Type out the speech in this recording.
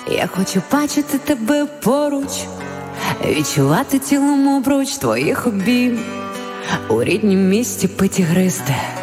Я хочу бачити тебе поруч, відчувати тілом обруч твоїх обійм, у ріднім місті пить і гристи.